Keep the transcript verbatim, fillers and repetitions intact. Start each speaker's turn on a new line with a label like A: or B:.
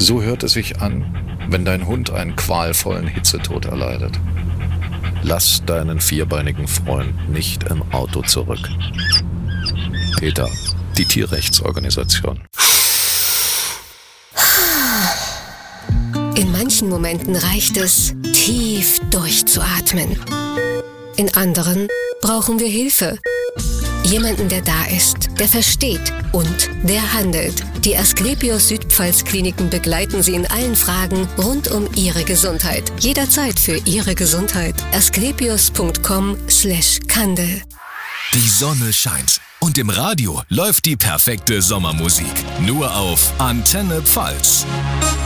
A: So hört es sich an, wenn dein Hund einen qualvollen Hitzetod erleidet. Lass deinen vierbeinigen Freund nicht im Auto zurück. PETA, die Tierrechtsorganisation.
B: In manchen Momenten reicht es, tief durchzuatmen. In anderen brauchen wir Hilfe. Jemanden, der da ist, der versteht und der handelt. Die Asklepios Südpfalz Kliniken begleiten Sie in allen Fragen rund um Ihre Gesundheit. Jederzeit für Ihre Gesundheit. asklepios punkt com slash Kandel.
C: Die Sonne scheint und im Radio läuft die perfekte Sommermusik. Nur auf Antenne Pfalz.